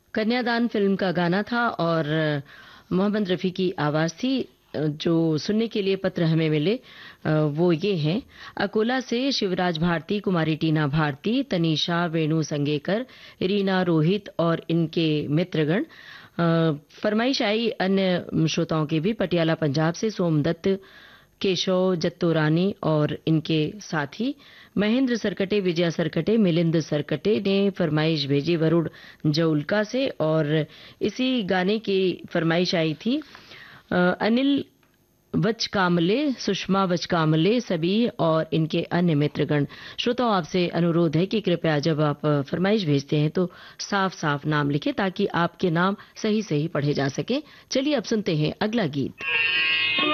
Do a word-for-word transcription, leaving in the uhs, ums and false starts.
कन्यादान फिल्म का गाना था और मोहम्मद रफ़ी की आवाज़ थी। जो सुनने के लिए पत्र हमें मिले वो ये हैं। अकोला से शिवराज भारती, कुमारी टीना भारती, तनीषा, वेणु संगेकर, रीना रोहित और इनके मित्रगण। फरमाइश आई अन्य श्रोताओं की भी। पटियाला पंजाब से सोमदत्त, केशव जत्तोरानी और इनके साथी महेंद्र सरकटे, विजया सरकटे, मिलिंद सरकटे ने फरमाइश भेजी वरुण जौलका से। और इसी गाने की फरमाइश आई थी अनिल वचकामले, सुषमा वचकामले, सभी और इनके अन्य मित्रगण। श्रोताओं, आपसे अनुरोध है कि कृपया जब आप फरमाइश भेजते हैं तो साफ साफ नाम लिखें ताकि आपके नाम सही सही पढ़े जा सके। चलिए अब सुनते हैं अगला गीत।